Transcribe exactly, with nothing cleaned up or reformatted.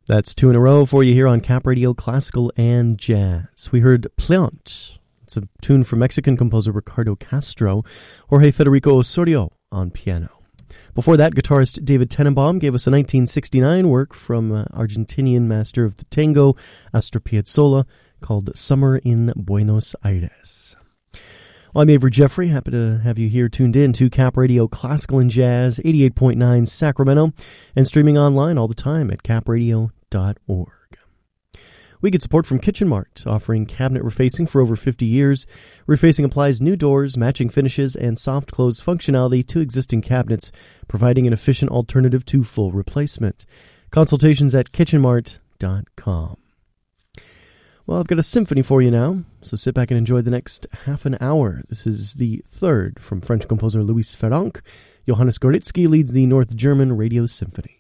That's two in a row for you here on Cap Radio Classical and Jazz. We heard Pliant. It's a tune from Mexican composer Ricardo Castro. Jorge Federico Osorio on piano. Before that, guitarist David Tenenbaum gave us a nineteen sixty-nine work from uh, Argentinian master of the tango, Astor Piazzolla, called Summer in Buenos Aires. Well, I'm Avery Jeffrey. Happy to have you here tuned in to Cap Radio Classical and Jazz, eighty-eight point nine Sacramento, and streaming online all the time at cap radio dot org. We get support from Kitchen Mart, offering cabinet refacing for over fifty years. Refacing applies new doors, matching finishes, and soft close functionality to existing cabinets, providing an efficient alternative to full replacement. Consultations at kitchen mart dot com. Well, I've got a symphony for you now, so sit back and enjoy the next half an hour. This is the third from French composer Louis Ferrand. Johannes Goretzky leads the North German Radio Symphony.